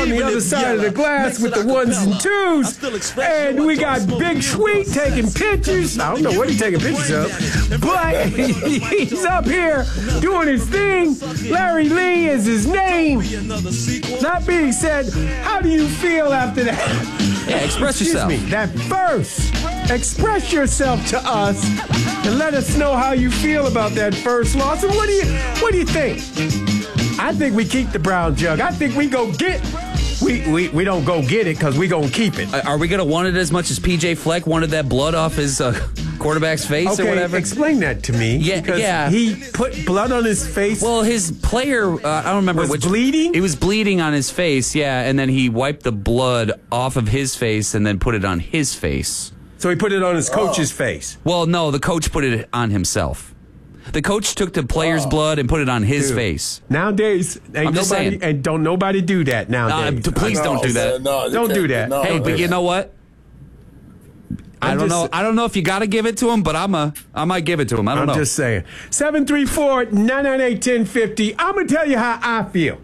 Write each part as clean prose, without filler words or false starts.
on the other side of the glass with the ones and twos. And we got Big Sweet taking pictures. I don't know what he's taking pictures of, but he's up here doing his thing. Larry Lee is his name. That being said, how do you feel after that? Yeah, express yourself. That first. Express yourself to us and let us know how you feel about that first loss. And what do you think? I think we keep the brown jug. I think we go get. We don't go get it because we gonna keep it. Are we gonna want it as much as PJ Fleck wanted that blood off his quarterback's face or whatever? Explain that to me. Yeah. He put blood on his face. Well, his player, I don't remember was which. Bleeding? He was bleeding on his face, yeah, and then he wiped the blood off of his face and then put it on his face. So he put it on his coach's face. Well, no, the coach put it on himself. The coach took the player's blood and put it on his face. Nowadays, don't nobody do that nowadays. Please don't do that. Don't do that. Hey, but you know what? I don't know if you got to give it to him, but I might give it to him. I don't know. I'm just saying. 734-998-1050. I'm going to tell you how I feel.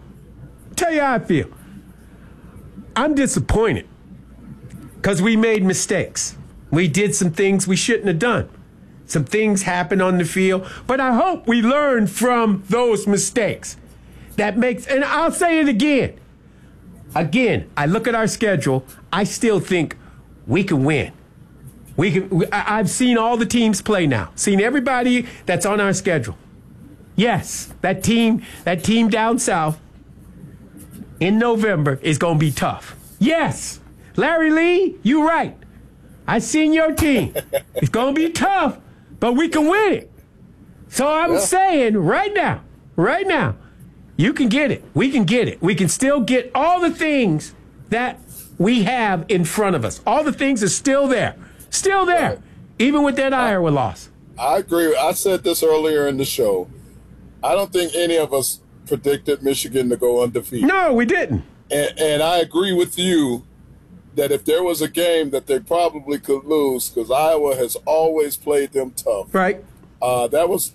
I'm disappointed because we made mistakes. We did some things we shouldn't have done. Some things happened on the field, but I hope we learn from those mistakes. And I'll say it again. Again, I look at our schedule. I still think we can win. I've seen all the teams play now. Seen everybody that's on our schedule. Yes, that team down south in November is going to be tough. Yes, Larry Lee, you're right. I seen your team. It's going to be tough, but we can win it. So I'm saying right now, you can get it. We can get it. We can still get all the things that we have in front of us. All the things are still there. Still there, right. Even with that Iowa loss. I agree. I said this earlier in the show. I don't think any of us predicted Michigan to go undefeated. No, we didn't. And I agree with you that if there was a game that they probably could lose, because Iowa has always played them tough. Right. I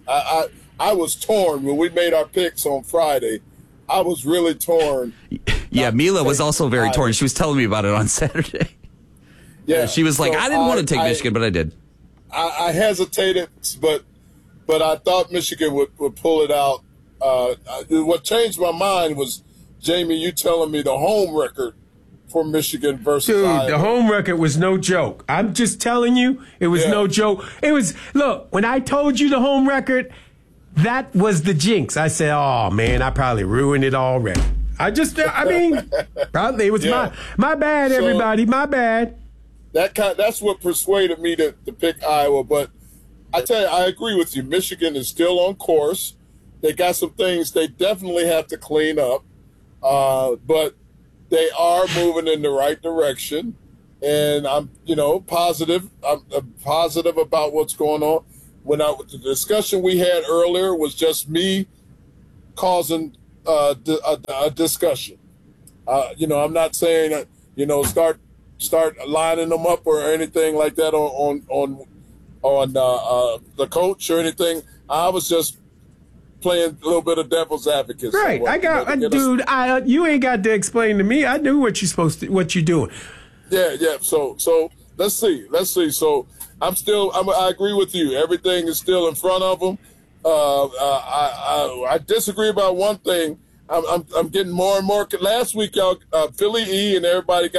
was torn when we made our picks on Friday. I was really torn. Yeah, Mila was also very torn. She was telling me about it on Saturday. Yeah, she was like, I didn't want to take Michigan, but I did. I hesitated, but I thought Michigan would pull it out. What changed my mind was, Jamie, you telling me the home record for Michigan versus Iowa. The home record was no joke. I'm just telling you, it was no joke. It was, look, when I told you the home record, that was the jinx. I said, oh, man, I probably ruined it already. Probably it was my bad, everybody, my bad. That's what persuaded me to pick Iowa. But I tell you, I agree with you. Michigan is still on course. They got some things they definitely have to clean up. But they are moving in the right direction. And I'm, positive. I'm positive about what's going on. The discussion we had earlier was just me causing a discussion. I'm not saying, start lining them up or anything like that on the coach or anything. I was just playing a little bit of devil's advocate. Right. You ain't got to explain to me. I knew what you're doing. Yeah. So let's see. So I agree with you. Everything is still in front of them. I disagree about one thing. I'm getting more and more. Last week, y'all, Philly E and everybody got